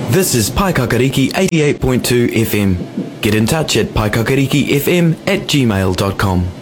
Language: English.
This is Paikakariki 88.2 FM. Get in touch at paikakarikifm@gmail.com.